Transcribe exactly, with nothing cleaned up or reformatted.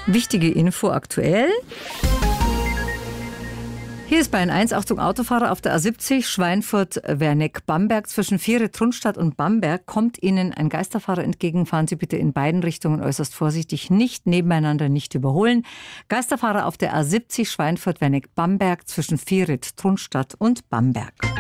Wichtige Info aktuell. Hier ist Bayern eins, Achtung Autofahrer auf der A siebzig, Schweinfurt-Werneck-Bamberg. Zwischen Viere, Trunstadt und Bamberg kommt Ihnen ein Geisterfahrer entgegen. Fahren Sie bitte in beiden Richtungen äußerst vorsichtig, nicht nebeneinander, nicht überholen. Geisterfahrer auf der A siebzig, Schweinfurt-Werneck-Bamberg zwischen Viere, Trunstadt und Bamberg.